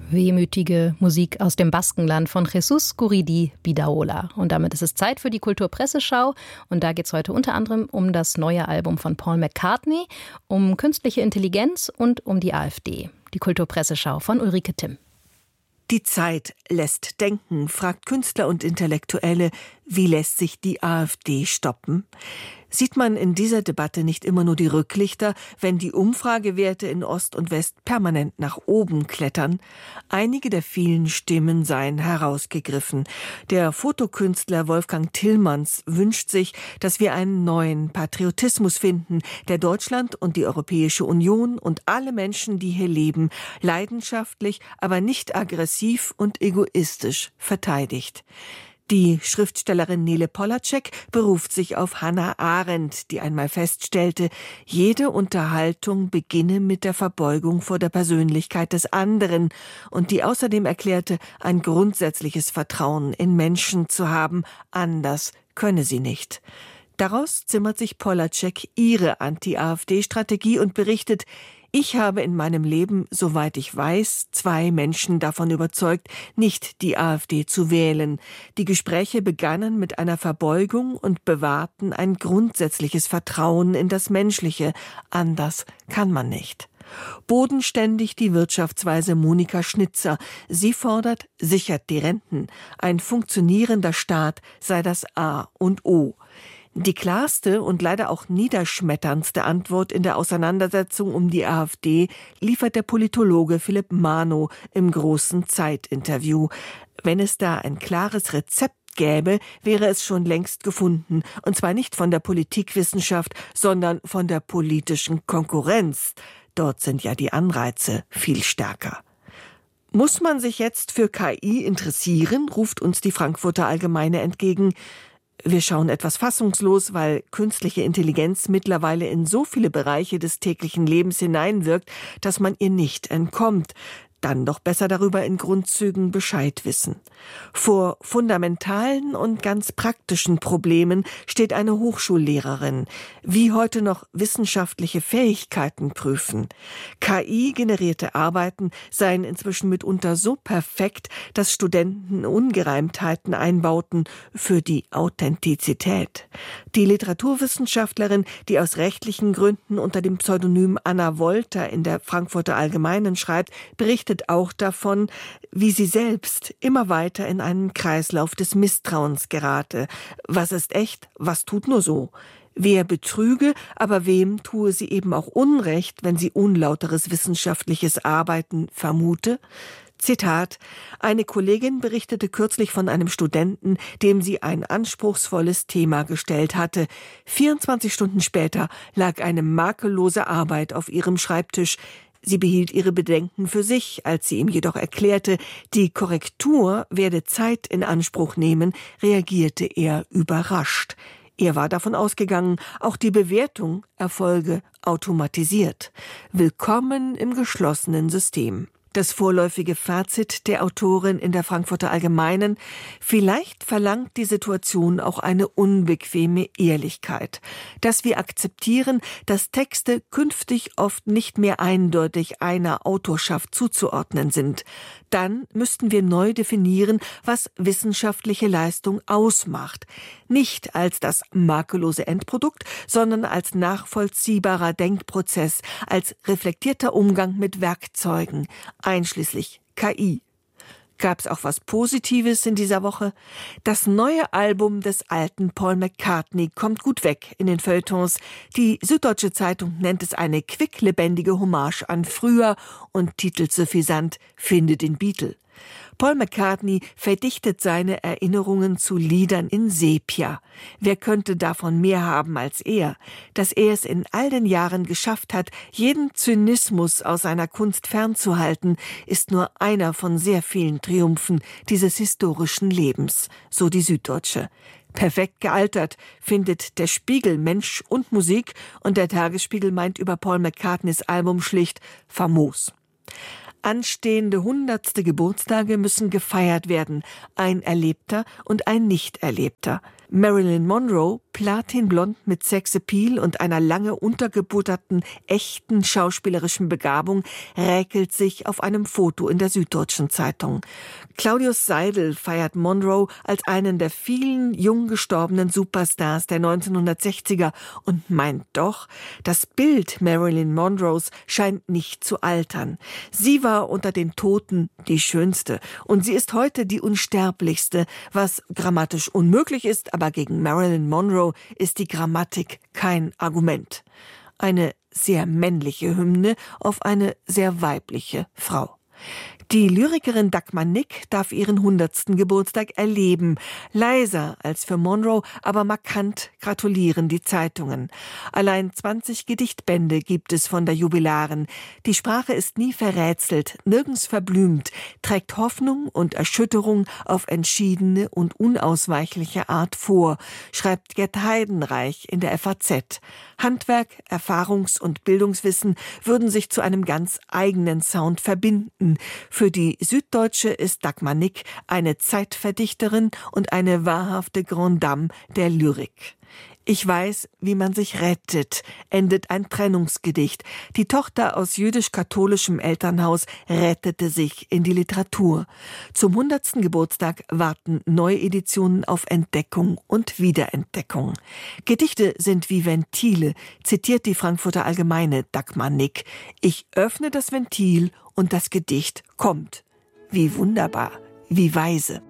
Wehmütige Musik aus dem Baskenland von Jesús Guridi Bidaola. Und damit ist es Zeit für die Kulturpresseschau. Und da geht es heute unter anderem um das neue Album von Paul McCartney, um künstliche Intelligenz und um die AfD. Die Kulturpresseschau von Ulrike Timm. Die Zeit lässt denken, fragt Künstler und Intellektuelle, wie lässt sich die AfD stoppen? Sieht man in dieser Debatte nicht immer nur die Rücklichter, wenn die Umfragewerte in Ost und West permanent nach oben klettern? Einige der vielen Stimmen seien herausgegriffen. Der Fotokünstler Wolfgang Tillmanns wünscht sich, dass wir einen neuen Patriotismus finden, der Deutschland und die Europäische Union und alle Menschen, die hier leben, leidenschaftlich, aber nicht aggressiv und egoistisch verteidigt. Die Schriftstellerin Nele Polacek beruft sich auf Hannah Arendt, die einmal feststellte, jede Unterhaltung beginne mit der Verbeugung vor der Persönlichkeit des anderen und die außerdem erklärte, ein grundsätzliches Vertrauen in Menschen zu haben, anders könne sie nicht. Daraus zimmert sich Polacek ihre Anti-AfD-Strategie und berichtet, ich habe in meinem Leben, soweit ich weiß, 2 Menschen davon überzeugt, nicht die AfD zu wählen. Die Gespräche begannen mit einer Verbeugung und bewahrten ein grundsätzliches Vertrauen in das Menschliche. Anders kann man nicht. Bodenständig die Wirtschaftsweise Monika Schnitzer. Sie fordert, sichert die Renten. Ein funktionierender Staat sei das A und O. Die klarste und leider auch niederschmetterndste Antwort in der Auseinandersetzung um die AfD liefert der Politologe Philipp Manow im großen Zeit-Interview. Wenn es da ein klares Rezept gäbe, wäre es schon längst gefunden. Und zwar nicht von der Politikwissenschaft, sondern von der politischen Konkurrenz. Dort sind ja die Anreize viel stärker. Muss man sich jetzt für KI interessieren, ruft uns die Frankfurter Allgemeine entgegen. Wir schauen etwas fassungslos, weil künstliche Intelligenz mittlerweile in so viele Bereiche des täglichen Lebens hineinwirkt, dass man ihr nicht entkommt. Dann doch besser darüber in Grundzügen Bescheid wissen. Vor fundamentalen und ganz praktischen Problemen steht eine Hochschullehrerin. Wie heute noch wissenschaftliche Fähigkeiten prüfen. KI-generierte Arbeiten seien inzwischen mitunter so perfekt, dass Studenten Ungereimtheiten einbauten für die Authentizität. Die Literaturwissenschaftlerin, die aus rechtlichen Gründen unter dem Pseudonym Anna Wolter in der Frankfurter Allgemeinen schreibt, berichtet auch davon, wie sie selbst immer weiter in einen Kreislauf des Misstrauens gerate. Was ist echt, was tut nur so? Wer betrüge, aber wem tue sie eben auch Unrecht, wenn sie unlauteres wissenschaftliches Arbeiten vermute? Zitat: Eine Kollegin berichtete kürzlich von einem Studenten, dem sie ein anspruchsvolles Thema gestellt hatte. 24 Stunden später lag eine makellose Arbeit auf ihrem Schreibtisch. Sie behielt ihre Bedenken für sich, als sie ihm jedoch erklärte, die Korrektur werde Zeit in Anspruch nehmen, reagierte er überrascht. Er war davon ausgegangen, auch die Bewertung erfolge automatisiert. Willkommen im geschlossenen System. Das vorläufige Fazit der Autorin in der Frankfurter Allgemeinen: Vielleicht verlangt die Situation auch eine unbequeme Ehrlichkeit, dass wir akzeptieren, dass Texte künftig oft nicht mehr eindeutig einer Autorschaft zuzuordnen sind. Dann müssten wir neu definieren, was wissenschaftliche Leistung ausmacht. Nicht als das makellose Endprodukt, sondern als nachvollziehbarer Denkprozess, als reflektierter Umgang mit Werkzeugen, einschließlich KI. Gab es auch was Positives in dieser Woche? Das neue Album des alten Paul McCartney kommt gut weg in den Feuilletons. Die Süddeutsche Zeitung nennt es eine quicklebendige Hommage an früher und titelt suffisant »Finde den Beatle«. Paul McCartney verdichtet seine Erinnerungen zu Liedern in Sepia. Wer könnte davon mehr haben als er? Dass er es in all den Jahren geschafft hat, jeden Zynismus aus seiner Kunst fernzuhalten, ist nur einer von sehr vielen Triumphen dieses historischen Lebens, so die Süddeutsche. Perfekt gealtert, findet der Spiegel Mensch und Musik, und der Tagesspiegel meint über Paul McCartneys Album schlicht famos. Anstehende 100. Geburtstage müssen gefeiert werden, ein erlebter und ein nicht erlebter. Marilyn Monroe, platinblond mit Sexappeal und einer lange untergebutterten, echten schauspielerischen Begabung, räkelt sich auf einem Foto in der Süddeutschen Zeitung. Claudius Seidel feiert Monroe als einen der vielen jung gestorbenen Superstars der 1960er und meint doch, das Bild Marilyn Monroes scheint nicht zu altern. Sie war unter den Toten die schönste und sie ist heute die unsterblichste, was grammatisch unmöglich ist, aber gegen Marilyn Monroe ist die Grammatik kein Argument. Eine sehr männliche Hymne auf eine sehr weibliche Frau. Die Lyrikerin Dagmar Nick darf ihren 100. Geburtstag erleben. Leiser als für Monroe, aber markant gratulieren die Zeitungen. Allein 20 Gedichtbände gibt es von der Jubilarin. Die Sprache ist nie verrätselt, nirgends verblümt, trägt Hoffnung und Erschütterung auf entschiedene und unausweichliche Art vor, schreibt Gerd Heidenreich in der FAZ. Handwerk, Erfahrungs- und Bildungswissen würden sich zu einem ganz eigenen Sound verbinden. Für die Süddeutsche ist Dagmar Nick eine Zeitverdichterin und eine wahrhafte Grande Dame der Lyrik. Ich weiß, wie man sich rettet, endet ein Trennungsgedicht. Die Tochter aus jüdisch-katholischem Elternhaus rettete sich in die Literatur. Zum 100. Geburtstag warten Neueditionen auf Entdeckung und Wiederentdeckung. Gedichte sind wie Ventile, zitiert die Frankfurter Allgemeine Dagmar Nick. Ich öffne das Ventil und das Gedicht kommt. Wie wunderbar, wie weise.